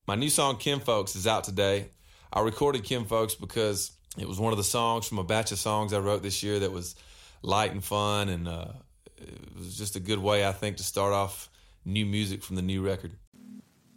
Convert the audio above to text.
My new song, Kinfolks, is out today. I recorded Kinfolks because it was one of the songs from a batch of songs I wrote this year that was light and fun, and it was just a good way, I think, to start off new music from the new record.